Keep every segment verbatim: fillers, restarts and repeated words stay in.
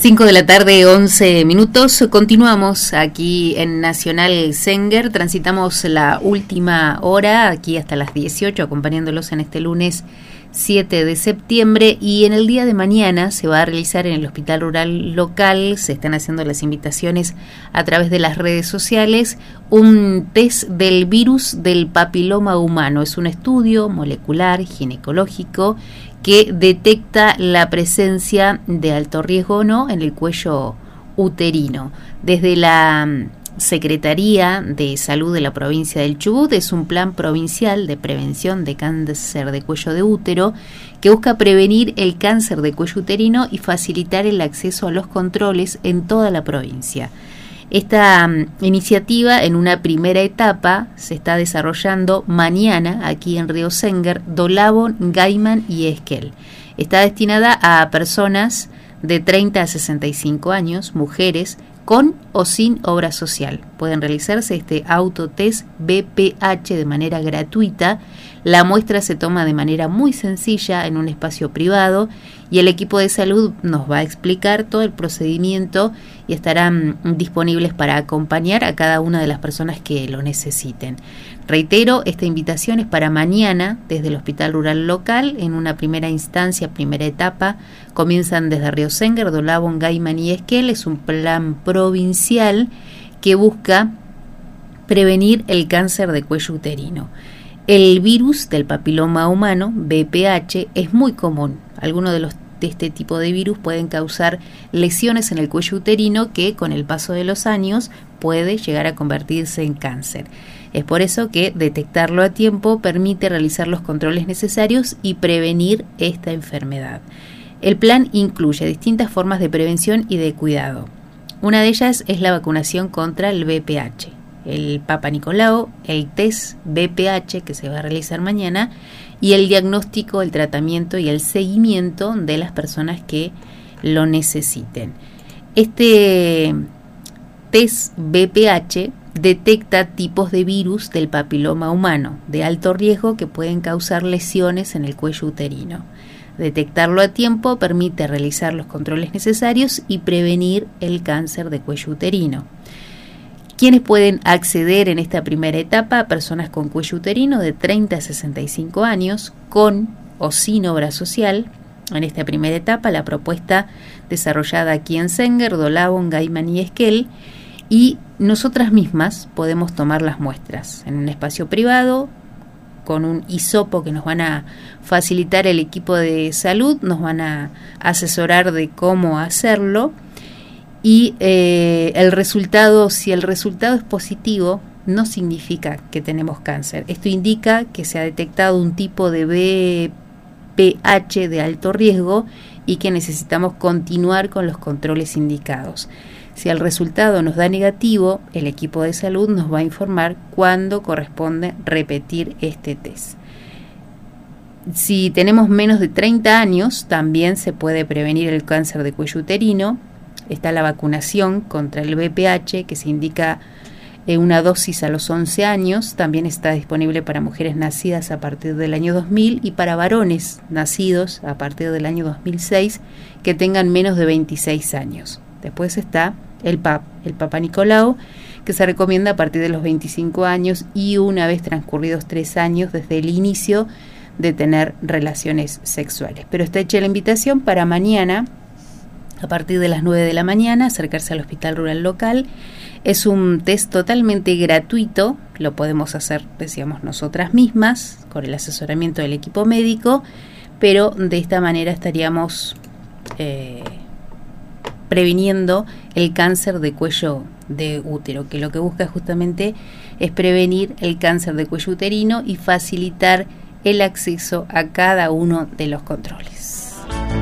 cinco de la tarde, once minutos. Continuamos aquí en Nacional Zenger. Transitamos la última hora, aquí hasta las dieciocho, acompañándolos en este lunes siete de septiembre. Y en el día de mañana se va a realizar en el Hospital Rural Local, se están haciendo las invitaciones a través de las redes sociales, un test del virus del papiloma humano. Es un estudio molecular, ginecológico, que detecta la presencia de alto riesgo o no en el cuello uterino. Desde la Secretaría de Salud de la provincia del Chubut es un plan provincial de prevención de cáncer de cuello de útero que busca prevenir el cáncer de cuello uterino y facilitar el acceso a los controles en toda la provincia. Esta um, iniciativa, en una primera etapa, se está desarrollando mañana aquí en Río Zenger, Dolabón, Gaiman y Esquel. Está destinada a personas de treinta a sesenta y cinco años, mujeres, con o sin obra social. Pueden realizarse este autotest B P H de manera gratuita. La muestra se toma de manera muy sencilla en un espacio privado y el equipo de salud nos va a explicar todo el procedimiento y estarán disponibles para acompañar a cada una de las personas que lo necesiten. Reitero, esta invitación es para mañana desde el Hospital Rural Local. En una primera instancia, primera etapa, comienzan desde Río Zenger, Dolabón, Gaiman y Esquel. Es un plan provincial que busca prevenir el cáncer de cuello uterino. El virus del papiloma humano, B P H, es muy común. Algunos de los de este tipo de virus pueden causar lesiones en el cuello uterino que con el paso de los años puede llegar a convertirse en cáncer. Es por eso que detectarlo a tiempo permite realizar los controles necesarios y prevenir esta enfermedad. El plan incluye distintas formas de prevención y de cuidado. Una de ellas es la vacunación contra el B P H, el Papa Nicolau, el test B P H que se va a realizar mañana y el diagnóstico, el tratamiento y el seguimiento de las personas que lo necesiten. Este test B P H detecta tipos de virus del papiloma humano de alto riesgo que pueden causar lesiones en el cuello uterino. Detectarlo a tiempo permite realizar los controles necesarios y prevenir el cáncer de cuello uterino. ¿Quiénes pueden acceder en esta primera etapa? Personas con cuello uterino de treinta a sesenta y cinco años, con o sin obra social. En esta primera etapa, la propuesta desarrollada aquí en Zenger, Dolabón, Gaiman y Esquel, y nosotras mismas podemos tomar las muestras en un espacio privado, con un hisopo que nos van a facilitar el equipo de salud, nos van a asesorar de cómo hacerlo. Y eh, el resultado, si el resultado es positivo, no significa que tenemos cáncer. Esto indica que se ha detectado un tipo de B P H de alto riesgo y que necesitamos continuar con los controles indicados. Si el resultado nos da negativo, el equipo de salud nos va a informar cuándo corresponde repetir este test. Si tenemos menos de treinta años, también se puede prevenir el cáncer de cuello uterino. Está la vacunación contra el B P H, que se indica en una dosis a los once años. También está disponible para mujeres nacidas a partir del año dos mil y para varones nacidos a partir del año dos mil seis que tengan menos de veintiséis años. Después está el P A P, el Papa Nicolau, que se recomienda a partir de los veinticinco años y una vez transcurridos tres años desde el inicio de tener relaciones sexuales. Pero está hecha la invitación para mañana, a partir de las nueve de la mañana, acercarse al Hospital Rural Local. Es un test totalmente gratuito, lo podemos hacer, decíamos, nosotras mismas, con el asesoramiento del equipo médico, pero de esta manera estaríamos eh, previniendo el cáncer de cuello de útero, que lo que busca justamente es prevenir el cáncer de cuello uterino y facilitar el acceso a cada uno de los controles.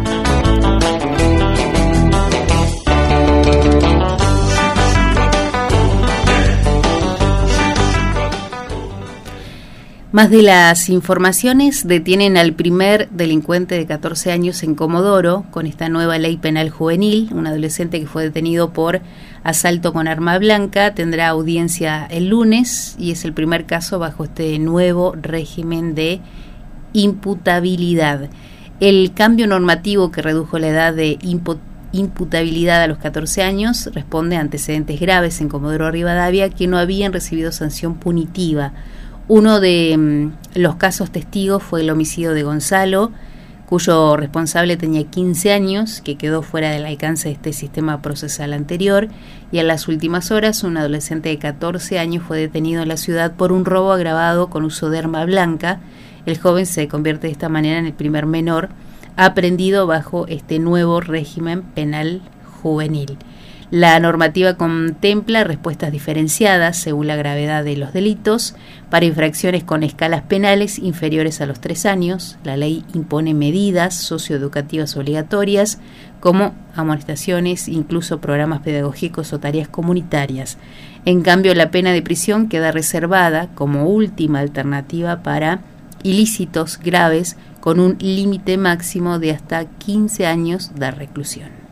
Más de las informaciones: detienen al primer delincuente de catorce años en Comodoro con esta nueva ley penal juvenil. Un adolescente que fue detenido por asalto con arma blanca tendrá audiencia el lunes y es el primer caso bajo este nuevo régimen de imputabilidad. El cambio normativo que redujo la edad de imputabilidad a los catorce años responde a antecedentes graves en Comodoro Rivadavia que no habían recibido sanción punitiva. Uno de mmm, los casos testigos fue el homicidio de Gonzalo, cuyo responsable tenía quince años, que quedó fuera del alcance de este sistema procesal anterior, y en las últimas horas un adolescente de catorce años fue detenido en la ciudad por un robo agravado con uso de arma blanca. El joven se convierte de esta manera en el primer menor aprehendido bajo este nuevo régimen penal juvenil. La normativa contempla respuestas diferenciadas según la gravedad de los delitos. Para infracciones con escalas penales inferiores a los tres años, la ley impone medidas socioeducativas obligatorias como amonestaciones, incluso programas pedagógicos o tareas comunitarias. En cambio, la pena de prisión queda reservada como última alternativa para ilícitos graves con un límite máximo de hasta quince años de reclusión.